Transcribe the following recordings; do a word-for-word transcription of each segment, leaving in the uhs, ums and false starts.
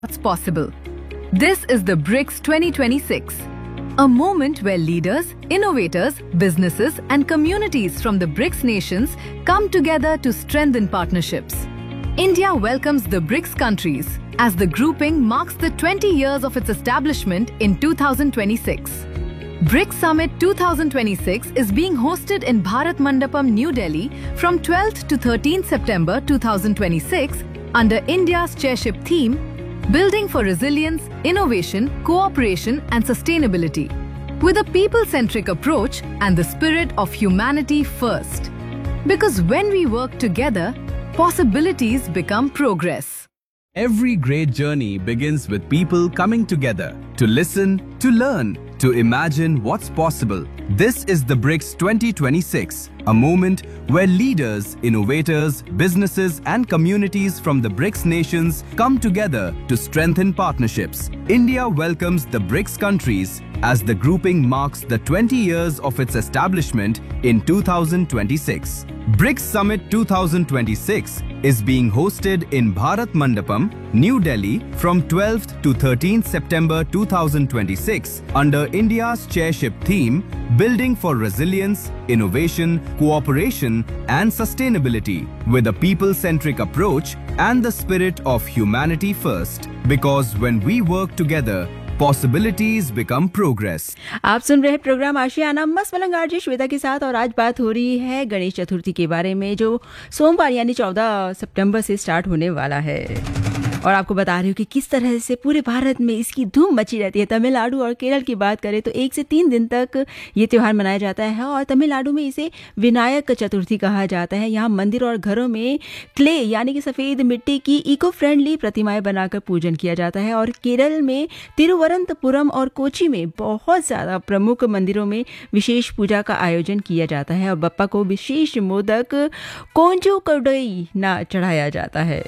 What's possible. This is the BRICS twenty twenty-six, a moment where leaders, innovators, businesses and communities from the BRICS nations come together to strengthen partnerships. India welcomes the BRICS countries as the grouping marks the twenty years of its establishment in two thousand twenty-six. BRICS Summit twenty twenty-six is being hosted in Bharat Mandapam, New Delhi from twelfth to thirteenth September two thousand twenty-six under India's chairship theme, Building for Resilience, Innovation, Cooperation and Sustainability, with a people-centric approach and the spirit of humanity first. Because when we work together, possibilities become progress. Every great journey begins with people coming together to listen, to learn, to imagine what's possible. This is the BRICS twenty twenty-six, a moment where leaders, innovators, businesses and communities from the BRICS nations come together to strengthen partnerships. India welcomes the BRICS countries as the grouping marks the twenty years of its establishment in two thousand twenty-six. BRICS Summit twenty twenty-six is being hosted in Bharat Mandapam, New Delhi from twelfth to thirteenth September two thousand twenty-six under India's chairship theme, Building for Resilience, Innovation, Cooperation and Sustainability, with a people-centric approach and the spirit of humanity first. Because when we work together, possibilities become progress. आप सुन रहे हैं programme आशियाना मस्त मलंग RJ Shweta के साथ और आज बात हो रही है गणेश चतुर्थी के बारे में जो सोमवार यानी चौदह सितंबर से स्टार्ट होने वाला है। और आपको बता रही हूँ कि किस तरह से पूरे भारत में इसकी धूम मची रहती है। तमिलनाडु और केरल की बात करें तो एक से तीन दिन तक ये त्यौहार मनाया जाता है और तमिलनाडु में इसे विनायक चतुर्थी कहा जाता है। यहाँ मंदिर और घरों में क्ले यानी कि सफ़ेद मिट्टी की इको फ्रेंडली प्रतिमाएं बनाकर पूजन किया जाता है और केरल में तिरुवनंतपुरम और कोची में बहुत ज़्यादा प्रमुख मंदिरों में विशेष पूजा का आयोजन किया जाता है और बप्पा को विशेष मोदक कोंजो कड़ई ना चढ़ाया जाता है।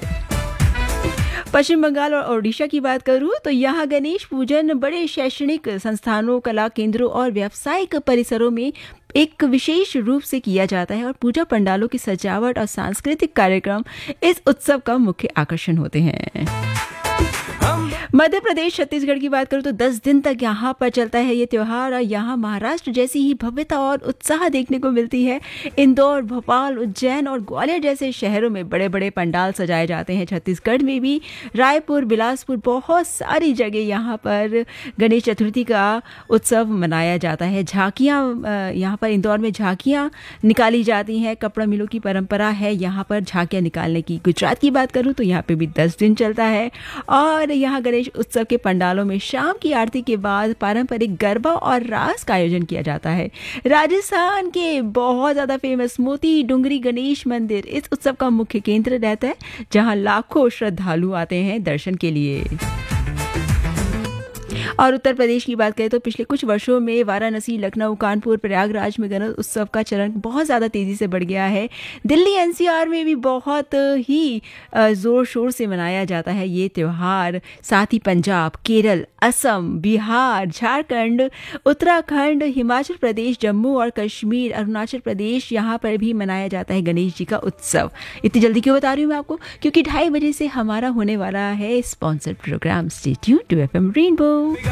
पश्चिम बंगाल और ओडिशा की बात करूं तो यहाँ गणेश पूजन बड़े शैक्षणिक संस्थानों, कला केंद्रों और व्यावसायिक परिसरों में एक विशेष रूप से किया जाता है और पूजा पंडालों की सजावट और सांस्कृतिक कार्यक्रम इस उत्सव का मुख्य आकर्षण होते हैं। मध्य प्रदेश, छत्तीसगढ़ की बात करूं तो दस दिन तक यहाँ पर चलता है ये त्यौहार और यहाँ महाराष्ट्र जैसी ही भव्यता और उत्साह देखने को मिलती है। इंदौर, भोपाल, उज्जैन और ग्वालियर जैसे शहरों में बड़े बड़े पंडाल सजाए जाते हैं। छत्तीसगढ़ में भी रायपुर, बिलासपुर, बहुत सारी जगह यहाँ पर गणेश चतुर्थी का उत्सव मनाया जाता है। झांकियाँ, यहाँ पर इंदौर में झांकियाँ निकाली जाती हैं। कपड़ा मिलों की परंपरा है यहाँ पर झांकियाँ निकालने की। गुजरात की बात करूँ तो यहाँ पर भी दस दिन चलता है और यहाँ गणेश उत्सव के पंडालों में शाम की आरती के बाद पारंपरिक गरबा और रास का आयोजन किया जाता है। राजस्थान के बहुत ज़्यादा फेमस मोती डुंगरी गणेश मंदिर इस उत्सव का मुख्य केंद्र रहता है, जहां लाखों श्रद्धालु आते हैं दर्शन के लिए। और उत्तर प्रदेश की बात करें तो पिछले कुछ वर्षों में वाराणसी, लखनऊ, कानपुर, प्रयागराज में गणेश उत्सव का चलन बहुत ज़्यादा तेज़ी से बढ़ गया है। दिल्ली, एनसीआर में भी बहुत ही ज़ोर शोर से मनाया जाता है ये त्यौहार। साथ ही पंजाब, केरल, असम, बिहार, झारखंड, उत्तराखंड, हिमाचल प्रदेश, जम्मू और कश्मीर, अरुणाचल प्रदेश, यहाँ पर भी मनाया जाता है गणेश जी का उत्सव। इतनी जल्दी क्यों बता रही हूँ मैं आपको? क्योंकि ढाई बजे से हमारा होने वाला है sponsored programme. Stay tuned to FM rainbow.